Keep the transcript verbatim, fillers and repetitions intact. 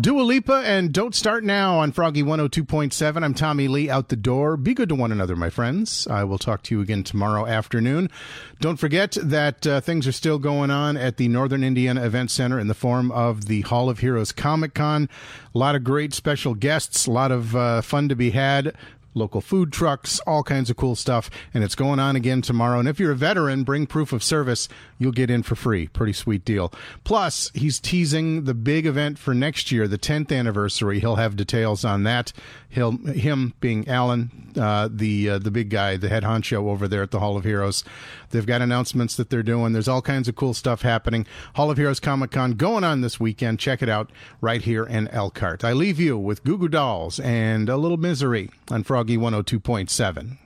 Dua Lipa and Don't Start Now on Froggy one oh two point seven. I'm Tommy Lee, out the door. Be good to one another, my friends. I will talk to you again tomorrow afternoon. Don't forget that uh, things are still going on at the Northern Indiana Event Center in the form of the Hall of Heroes Comic Con. A lot of great special guests, a lot of uh, fun to be had. Local food trucks, all kinds of cool stuff, and it's going on again tomorrow. And if you're a veteran, bring proof of service. You'll get in for free. Pretty sweet deal. Plus, he's teasing the big event for next year, the tenth anniversary. He'll have details on that. He'll, him being Alan, uh, the uh, the big guy, the head honcho over there at the Hall of Heroes. They've got announcements that they're doing. There's all kinds of cool stuff happening. Hall of Heroes Comic Con going on this weekend. Check it out right here in Elkhart. I leave you with Goo Goo Dolls and A Little Misery on Froggy one oh two point seven.